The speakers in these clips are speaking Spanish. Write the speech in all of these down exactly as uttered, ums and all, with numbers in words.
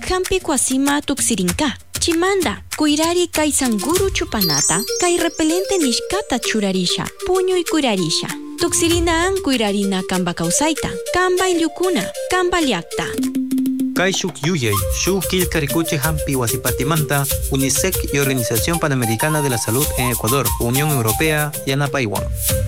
hampi kwasima tuksirinka. Chimanda, kuirari kai sanguru chupanata, kai repelente nishkata churarisha, puño y curarisha. Tuksirina an kuirarina kamba kausaita, kamba ilyukuna, kamba liakta. Kai shuk yuyay, shuk kilkarikuche hampi wasipatimanta, UNICEF y Organización Panamericana de la Salud en Ecuador, Unión Europea y Anapaiwan.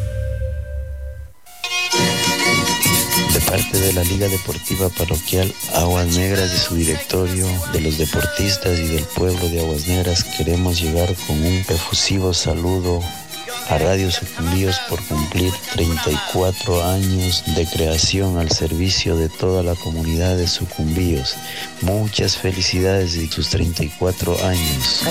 De parte de la Liga Deportiva Parroquial Aguas Negras, de su directorio, de los deportistas y del pueblo de Aguas Negras, queremos llegar con un efusivo saludo a Radio Sucumbíos por cumplir treinta y cuatro años de creación al servicio de toda la comunidad de Sucumbíos. Muchas felicidades de sus treinta y cuatro años.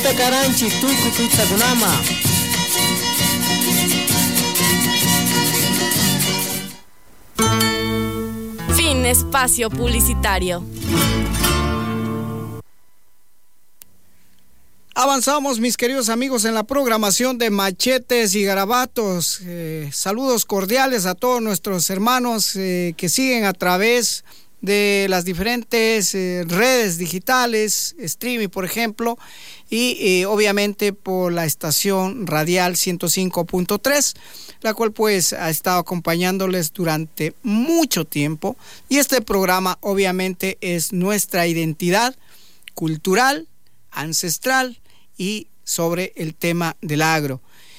Fin espacio publicitario. Avanzamos, mis queridos amigos, en la programación de Machetes y Garabatos. Eh, saludos cordiales a todos nuestros hermanos eh, que siguen a través de las diferentes eh, redes digitales, streaming, por ejemplo, y eh, obviamente por la estación radial ciento cinco punto tres, la cual pues ha estado acompañándoles durante mucho tiempo. Y este programa obviamente es nuestra identidad cultural, ancestral y sobre el tema del agro.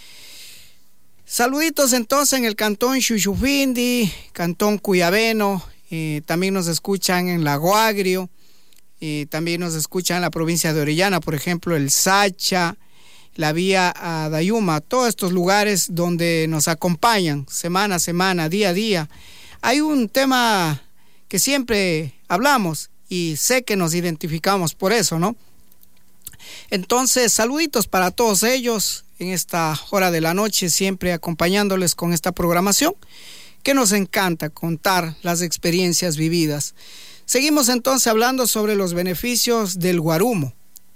Saluditos entonces en el cantón Xuxufindi, cantón Cuyabeno, eh, también nos escuchan en Lago Agrio, eh, también nos escuchan en la provincia de Orellana, por ejemplo el Sacha, la vía a Dayuma, todos estos lugares donde nos acompañan semana a semana, día a día. Hay un tema que siempre hablamos y sé que nos identificamos por eso, ¿no? Entonces, saluditos para todos ellos en esta hora de la noche, siempre acompañándoles con esta programación que nos encanta contar las experiencias vividas. Seguimos entonces hablando sobre los beneficios del guarumo.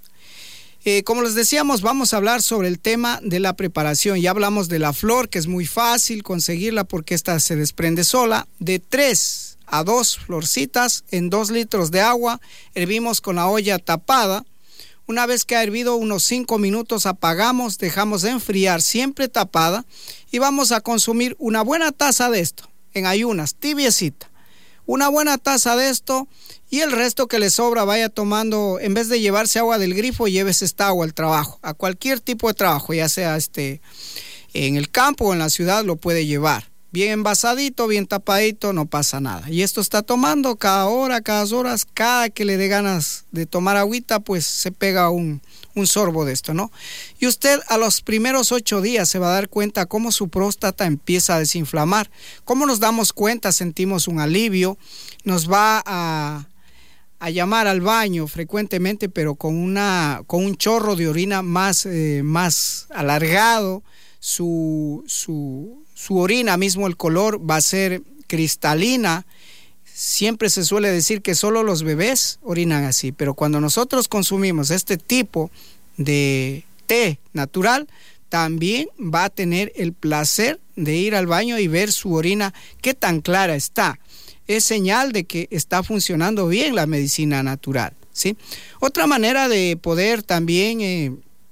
Eh, como les decíamos, vamos a hablar sobre el tema de la preparación. Ya hablamos de la flor, que es muy fácil conseguirla porque esta se desprende sola. De tres a dos florcitas en dos litros de agua, hervimos con la olla tapada. Una vez que ha hervido unos cinco minutos, apagamos, dejamos de enfriar, siempre tapada, y vamos a consumir una buena taza de esto, en ayunas, tibiecita. Una buena taza de esto, y el resto que le sobra vaya tomando, en vez de llevarse agua del grifo, llévese esta agua al trabajo, a cualquier tipo de trabajo, ya sea este en el campo o en la ciudad, lo puede llevar. Bien envasadito, bien tapadito, no pasa nada. Y esto está tomando cada hora, cada horas, cada que le dé ganas de tomar agüita, pues se pega un, un sorbo de esto, ¿no? Y usted a los primeros ocho días se va a dar cuenta cómo su próstata empieza a desinflamar. Cómo nos damos cuenta, sentimos un alivio, nos va a, a llamar al baño frecuentemente, pero con, una, con un chorro de orina más, eh, más alargado, su... su Su orina mismo, el color va a ser cristalina. Siempre se suele decir que solo los bebés orinan así, pero cuando nosotros consumimos este tipo de té natural, también va a tener el placer de ir al baño y ver su orina, qué tan clara está. Es señal de que está funcionando bien la medicina natural, ¿sí? Otra manera de poder también eh,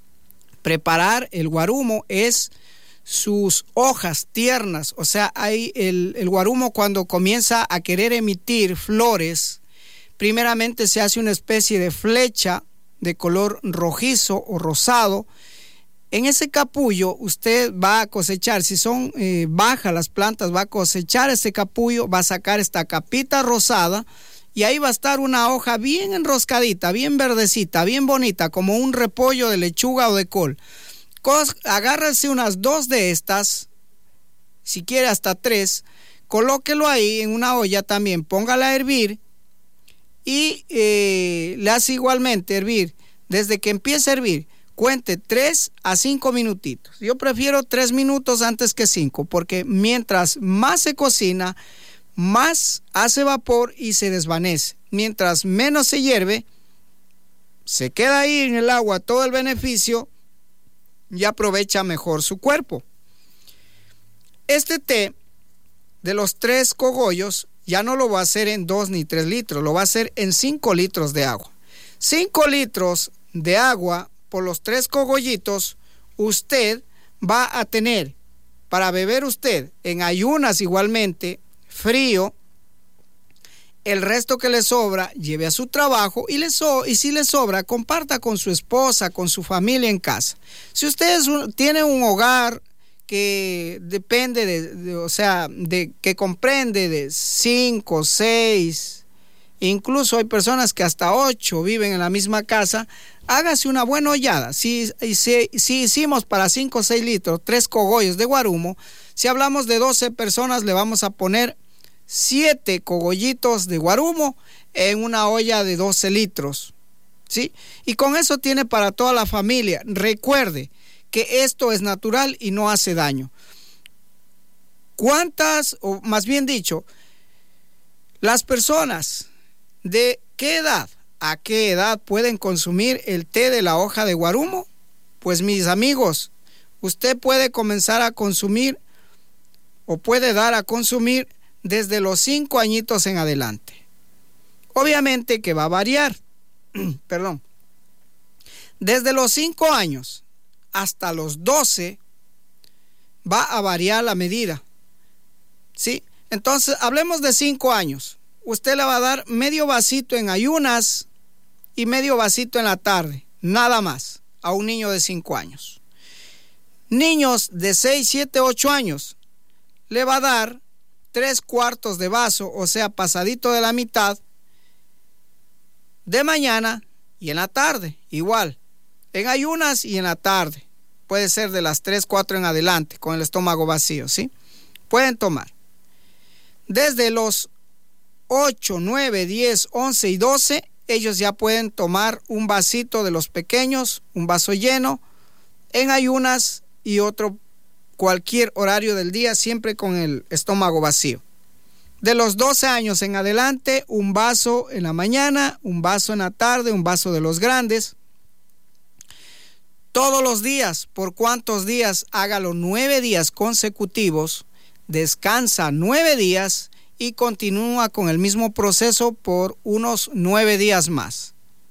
preparar el guarumo es sus hojas tiernas. O sea, hay el, el guarumo, cuando comienza a querer emitir flores, primeramente se hace una especie de flecha de color rojizo o rosado. En ese capullo usted va a cosechar, si son eh, bajas las plantas, va a cosechar ese capullo, va a sacar esta capita rosada, y ahí va a estar una hoja bien enroscadita, bien verdecita, bien bonita, como un repollo de lechuga o de col. Agárrese unas dos de estas, si quiere hasta tres, colóquelo ahí en una olla también, póngala a hervir y eh, le hace igualmente hervir. Desde que empiece a hervir, cuente tres a cinco minutitos. Yo prefiero tres minutos antes que cinco, porque mientras más se cocina, más hace vapor y se desvanece. Mientras menos se hierve, se queda ahí en el agua todo el beneficio y aprovecha mejor su cuerpo. Este té de los tres cogollos ya no lo va a hacer en dos ni tres litros, lo va a hacer en cinco litros de agua. cinco litros de agua por los tres cogollitos, usted va a tener para beber usted en ayunas igualmente, frío. El resto que le sobra, lleve a su trabajo y, le so y si le sobra, comparta con su esposa, con su familia en casa. Si usted es un, tiene un hogar que depende de, de, o sea, de que comprende de cinco, seis, incluso hay personas que hasta ocho viven en la misma casa, hágase una buena hollada. Si, si, si hicimos para cinco o seis litros, tres cogollos de guarumo, si hablamos de doce personas, le vamos a poner siete cogollitos de guarumo en una olla de doce litros, ¿sí? Y con eso tiene para toda la familia. Recuerde que esto es natural y no hace daño. ¿Cuántas, o más bien dicho, las personas de qué edad a qué edad pueden consumir el té de la hoja de guarumo? Pues mis amigos, usted puede comenzar a consumir o puede dar a consumir desde los cinco añitos en adelante. Obviamente que va a variar, perdón, desde los cinco años hasta los doce va a variar la medida, ¿sí? Entonces, hablemos de cinco años. Usted le va a dar medio vasito en ayunas y medio vasito en la tarde, nada más, a un niño de cinco años. Niños de seis, siete, ocho años, le va a dar tres cuartos de vaso, o sea, pasadito de la mitad, de mañana y en la tarde, igual, en ayunas y en la tarde. Puede ser de las tres, cuatro en adelante, con el estómago vacío, ¿sí? Pueden tomar. Desde los ocho, nueve, diez, once y doce, ellos ya pueden tomar un vasito de los pequeños, un vaso lleno, en ayunas y otro cualquier horario del día, siempre con el estómago vacío. De los doce años en adelante, un vaso en la mañana, un vaso en la tarde, un vaso de los grandes. Todos los días, ¿por cuántos días? Hágalo nueve días consecutivos, descansa nueve días y continúa con el mismo proceso por unos nueve días más.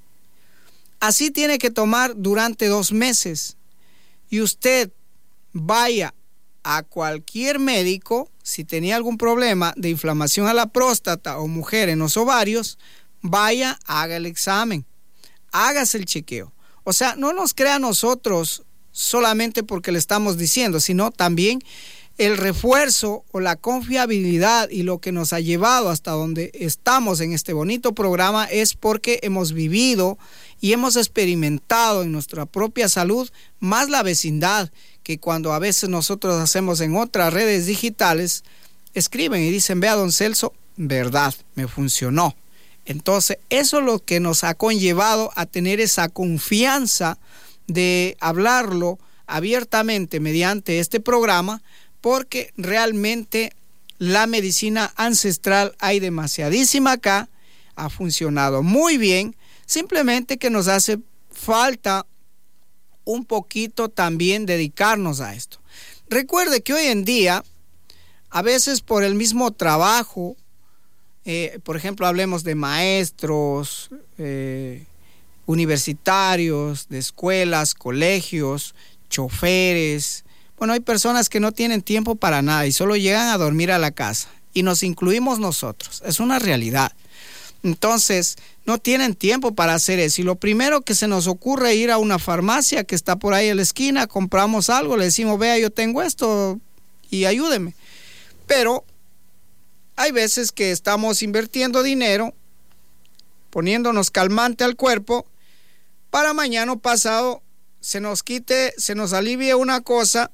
Así tiene que tomar durante dos meses. Y usted vaya a cualquier médico, si tenía algún problema de inflamación a la próstata o mujer en los ovarios, vaya, haga el examen, hágase el chequeo. O sea, no nos crea a nosotros solamente porque le estamos diciendo, sino también el refuerzo o la confiabilidad y lo que nos ha llevado hasta donde estamos en este bonito programa es porque hemos vivido y hemos experimentado en nuestra propia salud más la vecindad, que cuando a veces nosotros hacemos en otras redes digitales, escriben y dicen, vea don Celso, verdad, me funcionó. Entonces, eso es lo que nos ha conllevado a tener esa confianza de hablarlo abiertamente mediante este programa, porque realmente la medicina ancestral hay demasiadísima acá, ha funcionado muy bien, simplemente que nos hace falta un poquito también dedicarnos a esto. Recuerde que hoy en día, a veces por el mismo trabajo, eh, por ejemplo, hablemos de maestros, eh, universitarios, de escuelas, colegios, choferes. Bueno, hay personas que no tienen tiempo para nada y solo llegan a dormir a la casa. Y nos incluimos nosotros. Es una realidad. Entonces, no tienen tiempo para hacer eso. Y lo primero que se nos ocurre es ir a una farmacia que está por ahí en la esquina, compramos algo, le decimos, vea, yo tengo esto y ayúdeme. Pero hay veces que estamos invirtiendo dinero, poniéndonos calmante al cuerpo, para mañana o pasado se nos quite, se nos alivie una cosa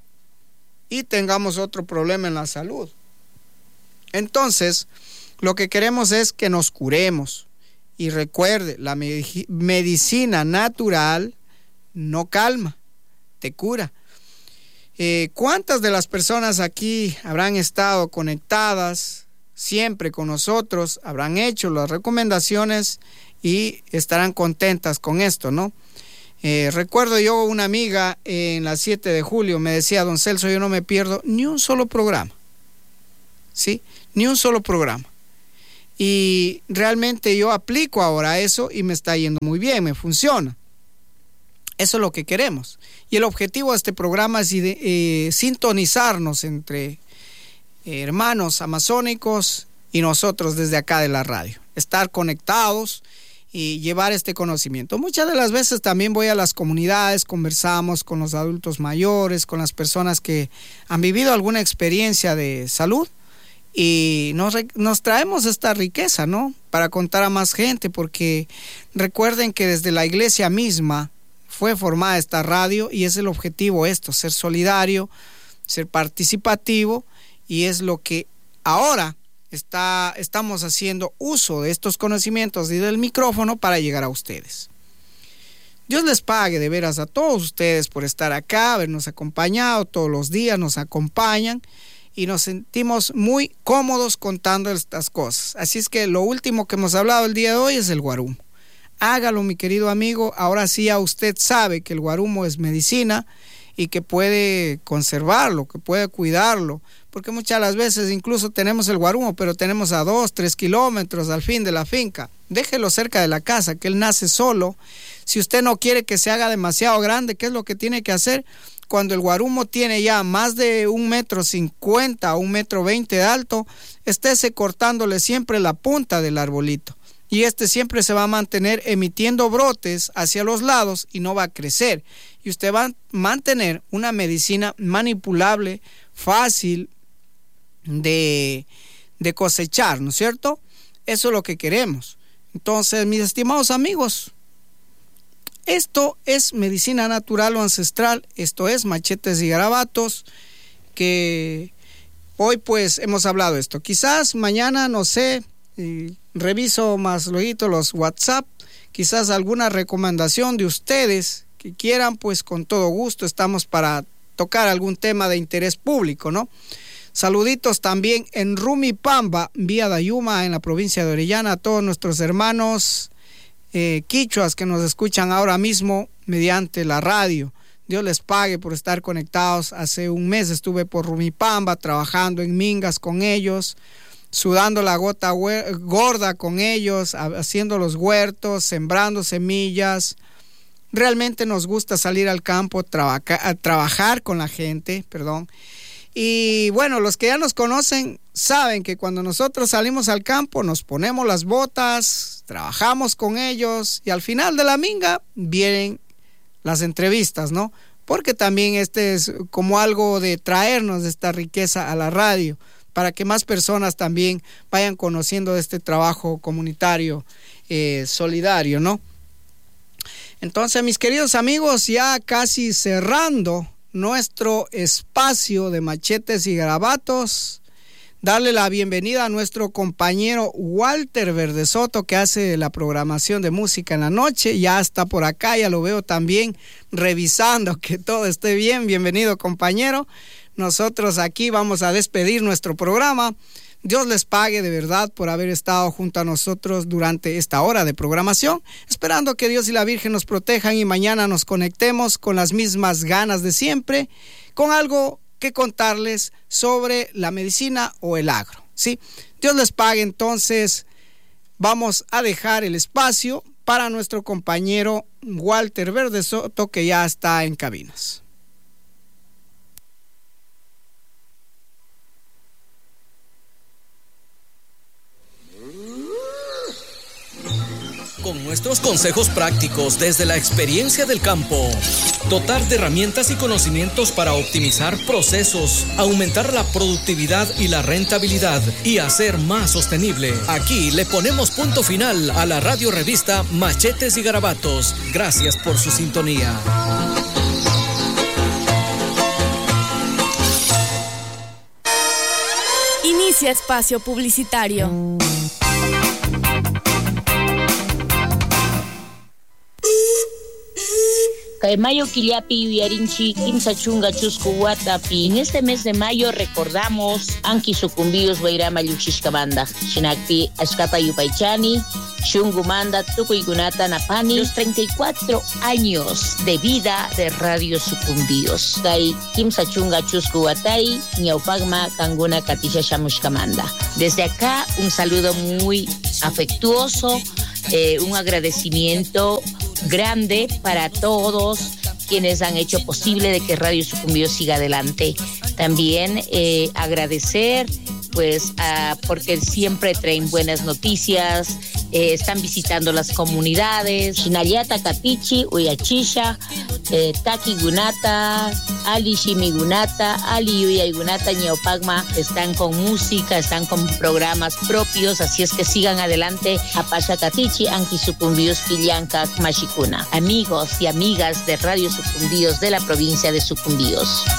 y tengamos otro problema en la salud. Entonces, lo que queremos es que nos curemos. Y recuerde, la me- medicina natural no calma, te cura. Eh, ¿Cuántas de las personas aquí habrán estado conectadas siempre con nosotros, habrán hecho las recomendaciones y estarán contentas con esto, ¿no? Eh, recuerdo yo una amiga en la siete de julio me decía, don Celso, yo no me pierdo ni un solo programa, ¿sí? Ni un solo programa. Y realmente yo aplico ahora eso y me está yendo muy bien, me funciona. Eso es lo que queremos. Y el objetivo de este programa es eh, sintonizarnos entre eh, hermanos amazónicos y nosotros desde acá de la radio. Estar conectados y llevar este conocimiento. Muchas de las veces también voy a las comunidades, conversamos con los adultos mayores, con las personas que han vivido alguna experiencia de salud y nos, nos traemos esta riqueza, ¿no? Para contar a más gente, porque recuerden que desde la iglesia misma fue formada esta radio y es el objetivo esto, ser solidario, ser participativo, y es lo que ahora está, estamos haciendo uso de estos conocimientos y del micrófono para llegar a ustedes. Dios les pague de veras a todos ustedes por estar acá, habernos acompañado todos los días, nos acompañan y nos sentimos muy cómodos contando estas cosas. Así es que lo último que hemos hablado el día de hoy es el guarumo. Hágalo, mi querido amigo. Ahora sí ya usted sabe que el guarumo es medicina y que puede conservarlo, que puede cuidarlo, porque muchas de las veces incluso tenemos el guarumo, pero tenemos a dos, tres kilómetros al fin de la finca. Déjelo cerca de la casa, que él nace solo. Si usted no quiere que se haga demasiado grande, ¿qué es lo que tiene que hacer? Cuando el guarumo tiene ya más de un metro cincuenta, un metro veinte de alto, estése cortándole siempre la punta del arbolito. Y este siempre se va a mantener emitiendo brotes hacia los lados y no va a crecer. Y usted va a mantener una medicina manipulable, fácil de, de cosechar, ¿no es cierto? Eso es lo que queremos. Entonces, mis estimados amigos, esto es medicina natural o ancestral. Esto es Machetes y Garabatos, que hoy pues hemos hablado de esto. Quizás mañana, no sé, y reviso más luego los WhatsApp, quizás alguna recomendación de ustedes que quieran, pues con todo gusto estamos para tocar algún tema de interés público, ¿no? Saluditos también en Rumipamba, vía Dayuma, en la provincia de Orellana, a todos nuestros hermanos eh, quichuas que nos escuchan ahora mismo mediante la radio. Dios les pague por estar conectados. Hace un mes estuve por Rumipamba trabajando en mingas con ellos, sudando la gota gorda con ellos, haciendo los huertos, sembrando semillas. Realmente nos gusta salir al campo, trabaja, a trabajar con la gente, perdón. Y bueno, los que ya nos conocen saben que cuando nosotros salimos al campo nos ponemos las botas, trabajamos con ellos y al final de la minga vienen las entrevistas, ¿no? Porque también este es como algo de traernos esta riqueza a la radio, para que más personas también vayan conociendo de este trabajo comunitario eh, solidario, ¿no? Entonces, mis queridos amigos, ya casi cerrando nuestro espacio de Machetes y Garabatos, darle la bienvenida a nuestro compañero Walter Verdesoto, que hace la programación de música en la noche. Ya está por acá, ya lo veo también revisando que todo esté bien. Bienvenido, compañero. Nosotros aquí vamos a despedir nuestro programa. Dios les pague de verdad por haber estado junto a nosotros durante esta hora de programación, esperando que Dios y la Virgen nos protejan y mañana nos conectemos con las mismas ganas de siempre, con algo que contarles sobre la medicina o el agro, ¿sí? Dios les pague. Entonces vamos a dejar el espacio para nuestro compañero Walter Verdesoto, que ya está en cabinas. Con nuestros consejos prácticos desde la experiencia del campo, dotar de herramientas y conocimientos para optimizar procesos, aumentar la productividad y la rentabilidad y hacer más sostenible. Aquí le ponemos punto final a la radio revista Machetes y Garabatos. Gracias por su sintonía. Inicia espacio publicitario. Eh, mayo Killapi Uyarinchi, Kimsa Chunga Chusku Watapi. En este mes de mayo recordamos Anki Sucumbidos Wairama Luchishkabanda, Shinakpi Ashkapa Yupaichani, Shungumanda Tukuygunata Napani, los treinta y cuatro años de vida de Radio Sucumbidos. Kai Kimsa Chunga Chusku Watai, Ñaupagma Kanguna Katisha Shamushkamanda. Desde acá un saludo muy afectuoso, eh, un agradecimiento grande para todos quienes han hecho posible de que Radio Sucumbidos siga adelante. También eh, agradecer pues a, porque siempre traen buenas noticias, eh, están visitando las comunidades, Shinayata, Capichi, Uyachisha, eh, Taki Gunata, Ali Shimi Gunata, Ali Uyay Gunata, Ñaupagma, están con música, están con programas propios, así es que sigan adelante. Apasha Catichi, Anki Sucumbidos, Pillanca, Mashikuna. Amigos y amigas de Radio Sucumbidos de la provincia de Sucumbidos.